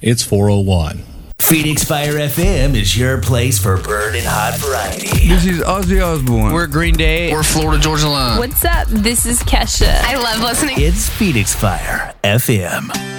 It's 401. Phoenix Fire FM is your place for burning hot variety. This is Ozzy Osbourne. We're Green Day. We're Florida Georgia Line. What's up? This is Kesha. I love listening. It's Phoenix Fire FM.